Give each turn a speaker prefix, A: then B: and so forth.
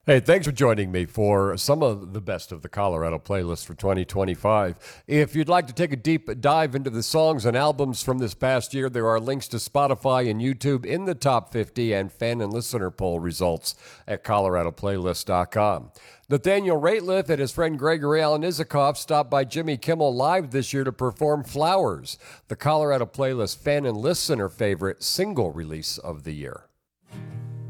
A: Hey, thanks for joining me for some of the best of the Colorado playlist for 2025. If you'd like to take a deep dive into the songs and albums from this past year, there are links to Spotify and YouTube in the top 50 and fan and listener poll results at coloradoplaylist.com. Nathaniel Rateliff and his friend Gregory Alan Isikoff stopped by Jimmy Kimmel Live this year to perform Flowers, the Colorado Playlist fan and listener favorite single release of the year.